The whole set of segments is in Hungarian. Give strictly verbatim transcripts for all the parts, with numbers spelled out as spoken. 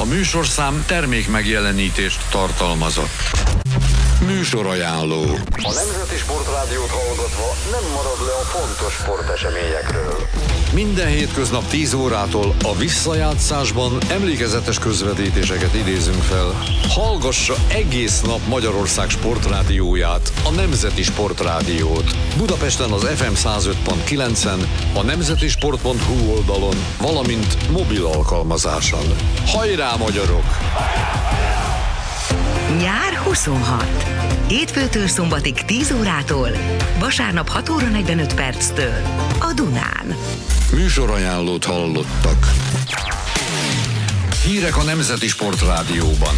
műsorszám termék megjelenítést tartalmazott. Műsorajánló. A Nemzeti Sportrádiót hallgatva nem marad le a fontos sporteseményekről. Minden hétköznap tíz órától a visszajátszásban emlékezetes közvetítéseket idézünk fel. Hallgassa egész nap Magyarország sportrádióját, a Nemzeti Sportrádiót. Budapesten az ef em száz öt pont kilencen, a nemzetisport pont hu oldalon, valamint mobil alkalmazáson. Hajrá, magyarok! Nyár huszonhat. Hétfőtől szombatig tíz órától, vasárnap hat óra negyvenöt perctől a Dunán. Műsorajánlót hallottak. Hírek a Nemzeti Sportrádióban.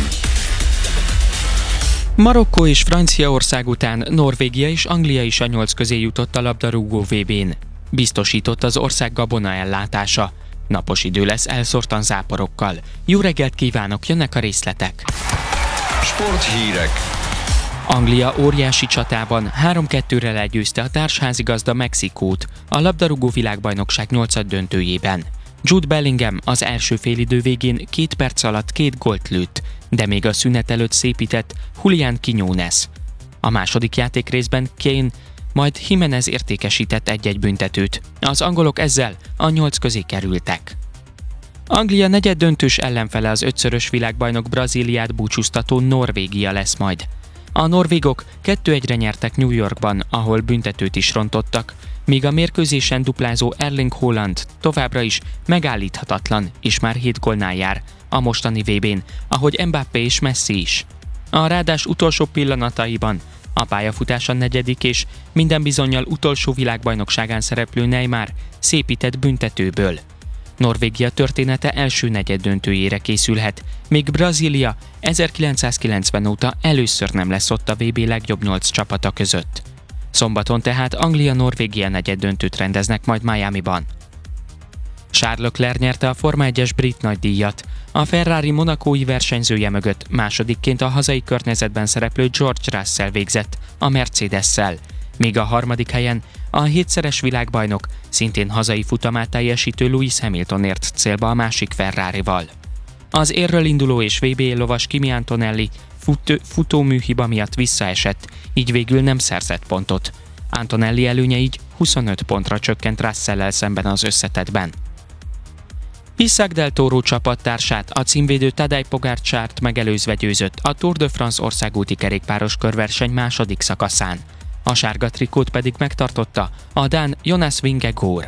Marokkó és Franciaország után Norvégia és Anglia is a nyolc közé jutott a labdarúgó vé bén. Biztosított az ország gabona ellátása. Napos idő lesz elszórtan záporokkal. Jó reggelt kívánok, jönnek a részletek. Sporthírek. Anglia óriási csatában három kettőre legyőzte a társházigazda Mexikót a labdarúgó világbajnokság nyolcad döntőjében. Jude Bellingham az első félidő végén két perc alatt két gólt lőtt, de még a szünet előtt szépített Julián Quiñones. A második játékrészben Kane, majd Jiménez értékesített egy-egy büntetőt. Az angolok ezzel a nyolc közé kerültek. Anglia negyeddöntős ellenfele az ötszörös világbajnok Brazíliát búcsúztató Norvégia lesz majd. A norvégok kettő egyre nyertek New Yorkban, ahol büntetőt is rontottak, míg a mérkőzésen duplázó Erling Haaland továbbra is megállíthatatlan, és már hét gólnál jár a mostani vé bén, ahogy Mbappé és Messi is. A rádás utolsó pillanataiban a pályafutása negyedik és minden bizonnyal utolsó világbajnokságán szereplő Neymar szépített büntetőből. Norvégia története első negyeddöntőjére készülhet, míg Brazília ezerkilencszázkilencven óta először nem lesz ott a vé bé legjobb nyolc csapata között. Szombaton tehát Anglia-Norvégia negyeddöntőt rendeznek majd Miamiban. Charles Leclerc nyerte a Forma egyes brit nagydíjat. A Ferrari monacói versenyzője mögött másodikként a hazai környezetben szereplő George Russell végzett a Mercedes-szel, míg a harmadik helyen a hétszeres világbajnok, szintén hazai futamát teljesítő Lewis Hamilton ért célba a másik Ferrarival. Az érről induló és vé bé lovas Kimi Antonelli fut- futóműhiba miatt visszaesett, így végül nem szerzett pontot. Antonelli előnye így huszonöt pontra csökkent Russell-el szemben az összetettben. Isaac Del Toro csapattársát, a címvédő Tadej Pogačart megelőzve győzött a Tour de France országúti kerékpáros körverseny második szakaszán. A sárga trikót pedig megtartotta a dán Jonas Vingegaard.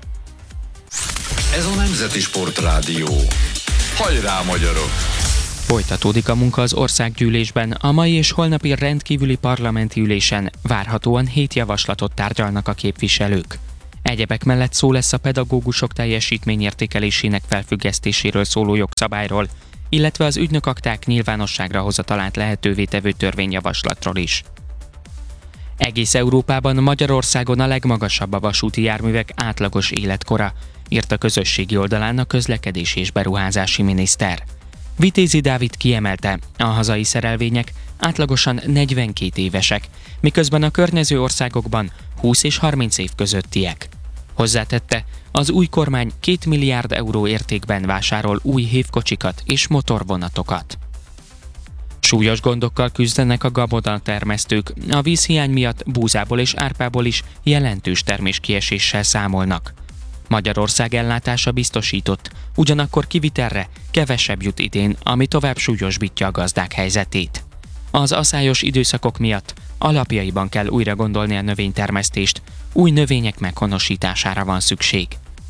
Ez a Nemzeti Sportrádió. Hajrá, magyarok! Folytatódik a munka az országgyűlésben. A mai és holnapi rendkívüli parlamenti ülésen várhatóan hét javaslatot tárgyalnak a képviselők. Egyebek mellett szó lesz a pedagógusok teljesítményértékelésének felfüggesztéséről szóló jogszabályról, illetve az ügynökakták nyilvánosságra hozatalát lehetővé tevő törvényjavaslatról is. Egész Európában, Magyarországon a legmagasabb a vasúti járművek átlagos életkora, írt a közösségi oldalán a közlekedési és beruházási miniszter. Vitézi Dávid kiemelte, a hazai szerelvények átlagosan negyvenkét évesek, miközben a környező országokban húsz és harminc év közöttiek. Hozzátette, az új kormány két milliárd euró értékben vásárol új hévkocsikat és motorvonatokat. Súlyos gondokkal küzdenek a gabonatermesztők, a vízhiány miatt búzából és árpából is jelentős terméskieséssel számolnak. Magyarország ellátása biztosított, ugyanakkor kivitelre kevesebb jut idén, ami tovább súlyosbítja a gazdák helyzetét. Az aszályos időszakok miatt alapjaiban kell újra gondolni a növénytermesztést, új növények meghonosítására van szükség.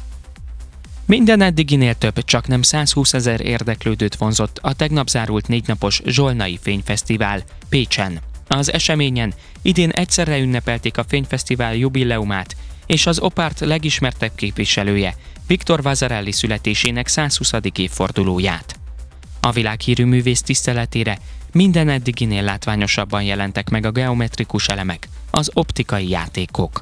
Minden eddiginél több, csaknem százhúszezer érdeklődőt vonzott a tegnap zárult négynapos Zsolnai Fényfesztivál Pécsen. Az eseményen idén egyszerre ünnepelték a Fényfesztivál jubileumát és az Opárt legismertebb képviselője, Victor Vasarely születésének százhuszadik évfordulóját. A világhírű művész tiszteletére minden eddiginél látványosabban jelentek meg a geometrikus elemek, az optikai játékok.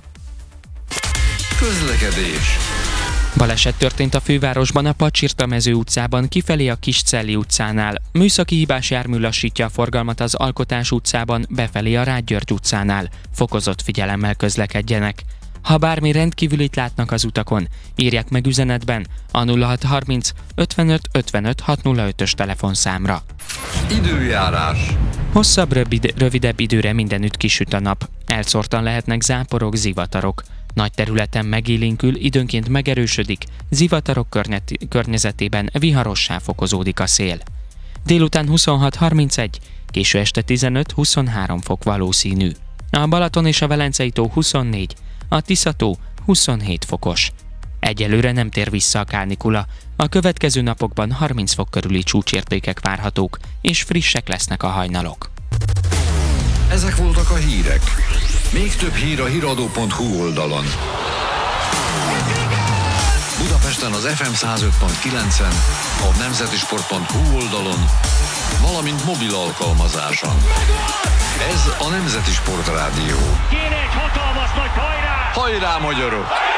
Közlekedés. Baleset történt a fővárosban a Pacsirta-mező utcában kifelé a Kiscelli utcánál. Műszaki hibás jármű lassítja a forgalmat az Alkotás utcában befelé a Rád György utcánál. Fokozott figyelemmel közlekedjenek. Ha bármi rendkívülit látnak az utakon, írják meg üzenetben a nulla hat harminc ötvenöt ötvenöt hatszázötös telefonszámra. Időjárás. Hosszabb, rövid, rövidebb időre mindenütt kisüt a nap. Elszórtan lehetnek záporok, zivatarok. Nagy területen megélénkül, időnként megerősödik, zivatarok környet, környezetében viharossá fokozódik a szél. Délután huszonhat harmincegy, késő este tizenöt-huszonhárom fok valószínű. A Balaton és a Velencei tó huszonnégy, a Tisza-tó huszonhét fokos. Egyelőre nem tér vissza a kánikula, a következő napokban harminc fok körüli csúcsértékek várhatók, és frissek lesznek a hajnalok. Ezek voltak a hírek. Még több hír a híradó pont hu oldalon. Budapesten az ef em száz öt pont kilencen, a nemzetisport pont hu oldalon, valamint mobil alkalmazáson. Ez a Nemzeti Sport Rádió. Kéne egy hatalmas nagy hajrá! Hajrá, magyarok!